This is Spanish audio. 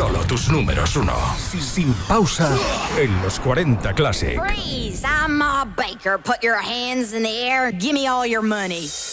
Solo tus números uno. Sin pausa en los 40 Classic. Freeze, I'm Ma Baker. Put your hands in the air. Give me all your money.